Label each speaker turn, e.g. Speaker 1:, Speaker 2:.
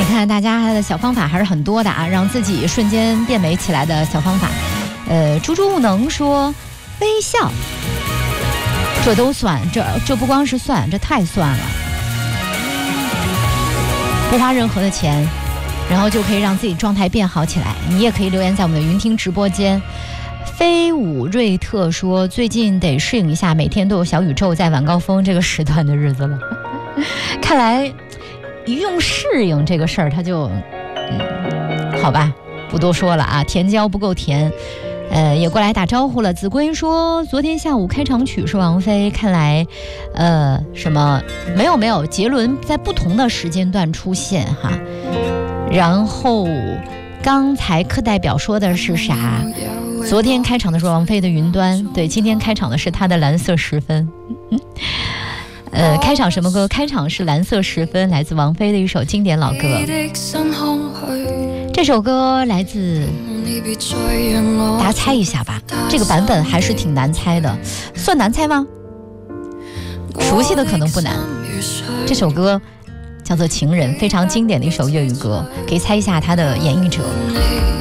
Speaker 1: 你看大家的小方法还是很多的啊，让自己瞬间变美起来的小方法。猪猪能说微笑，这都算，这不光是算，这太算了。不花任何的钱，然后就可以让自己状态变好起来。你也可以留言在我们的云听直播间。飞舞瑞特说，最近得适应一下每天都有小宇宙在晚高峰这个时段的日子了。看来一用适应这个事儿，他就好吧，不多说了啊。甜椒不够甜，也过来打招呼了。子规说，昨天下午开场曲是王菲，看来什么没有，杰伦在不同的时间段出现哈。然后刚才课代表说的是啥？昨天开场的是王菲的云端，对，今天开场的是她的蓝色时分。开场什么歌？开场是蓝色时分，来自王菲的一首经典老歌。这首歌来自，大家猜一下吧，这个版本还是挺难猜的，算难猜吗？熟悉的可能不难。这首歌叫做《情人》，非常经典的一首粤语歌，可以猜一下它的演绎者。